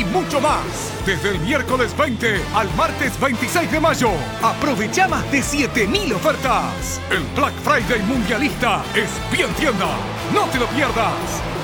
mucho más. Desde el miércoles 20 al martes 26 de mayo, aprovecha más de 7.000 ofertas. El Black Friday mundialista es bien tienda. ¡No te lo pierdas!